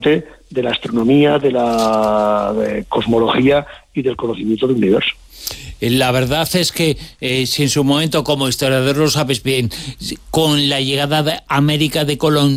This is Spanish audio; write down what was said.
de la astronomía, de la cosmología y del conocimiento del universo. La verdad es que si en su momento como historiador lo sabes bien, con la llegada de América de Colón